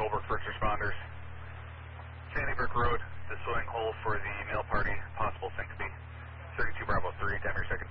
Goldberg First Responders. Sandy Brook Road, the swimming hole for the male party, possible syncope. 32 Bravo 3, time your second.